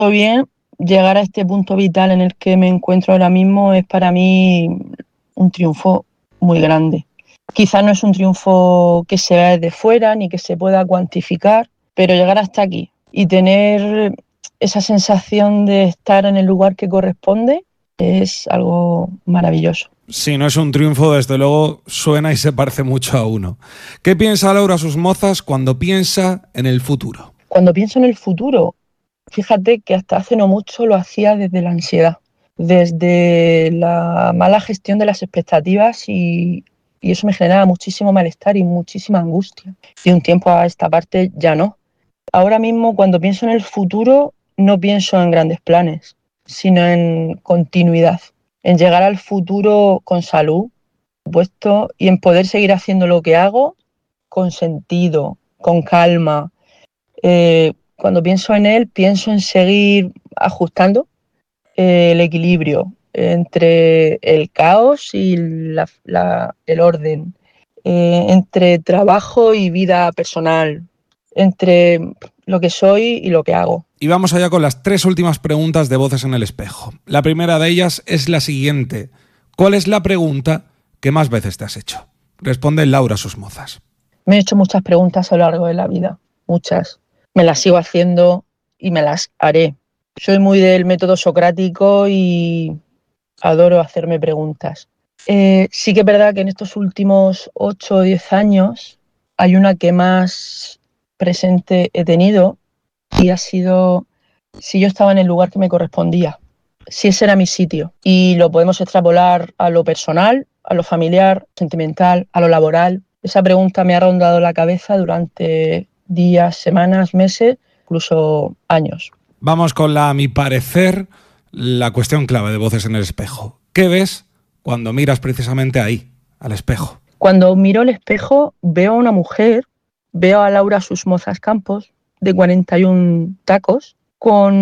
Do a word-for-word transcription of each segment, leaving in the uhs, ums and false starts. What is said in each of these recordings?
bien, llegar a este punto vital en el que me encuentro ahora mismo es para mí un triunfo muy grande. Quizás no es un triunfo que se vea desde fuera ni que se pueda cuantificar, pero llegar hasta aquí y tener esa sensación de estar en el lugar que corresponde es algo maravilloso. Si no es un triunfo, desde luego suena y se parece mucho a uno. ¿Qué piensa Laura Susmozas cuando piensa en el futuro? Cuando pienso en el futuro, fíjate que hasta hace no mucho lo hacía desde la ansiedad, desde la mala gestión de las expectativas y, y eso me generaba muchísimo malestar y muchísima angustia. De un tiempo a esta parte ya no. Ahora mismo cuando pienso en el futuro no pienso en grandes planes, sino en continuidad, en llegar al futuro con salud, por supuesto, y en poder seguir haciendo lo que hago con sentido, con calma. Eh, cuando pienso en él, pienso en seguir ajustando eh, el equilibrio entre el caos y la, la, el orden, eh, entre trabajo y vida personal, entre lo que soy y lo que hago. Y vamos allá con las tres últimas preguntas de Voces en el Espejo. La primera de ellas es la siguiente. ¿Cuál es la pregunta que más veces te has hecho? Responde Laura Susmozas. Me he hecho muchas preguntas a lo largo de la vida, muchas. Me las sigo haciendo y me las haré. Soy muy del método socrático y adoro hacerme preguntas. Eh, sí que es verdad que en estos últimos ocho o diez años hay una que más presente he tenido y ha sido si yo estaba en el lugar que me correspondía, si ese era mi sitio. Y lo podemos extrapolar a lo personal, a lo familiar, sentimental, a lo laboral. Esa pregunta me ha rondado la cabeza durante días, semanas, meses, incluso años. Vamos con la, a mi parecer, la cuestión clave de Voces en el Espejo. ¿Qué ves cuando miras precisamente ahí, al espejo? Cuando miro el espejo veo a una mujer, veo a Laura Susmozas Campos, de cuarenta y un tacos, con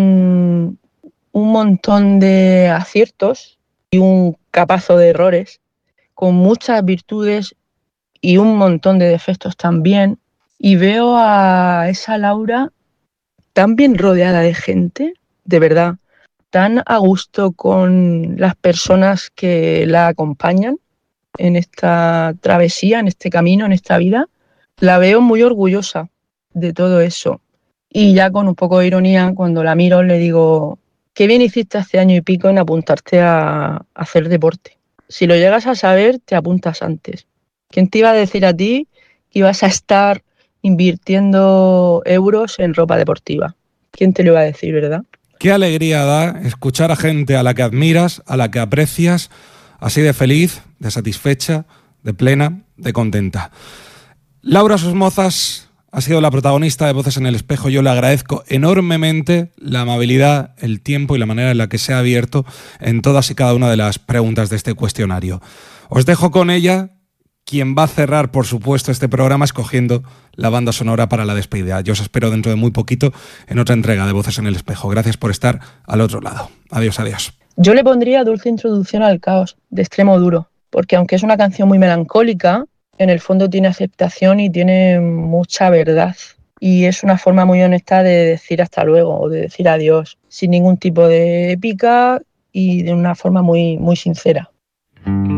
un montón de aciertos y un capazo de errores, con muchas virtudes y un montón de defectos también. Y veo a esa Laura tan bien rodeada de gente, de verdad, tan a gusto con las personas que la acompañan en esta travesía, en este camino, en esta vida. La veo muy orgullosa de todo eso. Y ya con un poco de ironía, cuando la miro, le digo, qué bien hiciste hace año y pico en apuntarte a, a hacer deporte. Si lo llegas a saber, te apuntas antes. ¿Quién te iba a decir a ti que ibas a estar invirtiendo euros en ropa deportiva? ¿Quién te lo iba a decir, verdad? Qué alegría da escuchar a gente a la que admiras, a la que aprecias, así de feliz, de satisfecha, de plena, de contenta. Laura Susmozas ha sido la protagonista de Voces en el Espejo. Yo le agradezco enormemente la amabilidad, el tiempo y la manera en la que se ha abierto en todas y cada una de las preguntas de este cuestionario. Os dejo con ella, quien va a cerrar, por supuesto, este programa escogiendo la banda sonora para la despedida. Yo os espero dentro de muy poquito en otra entrega de Voces en el Espejo. Gracias por estar al otro lado. Adiós, adiós. Yo le pondría Dulce Introducción al Caos, de Extremo Duro, porque aunque es una canción muy melancólica, en el fondo tiene aceptación y tiene mucha verdad. Y es una forma muy honesta de decir hasta luego o de decir adiós, sin ningún tipo de épica y de una forma muy, muy sincera.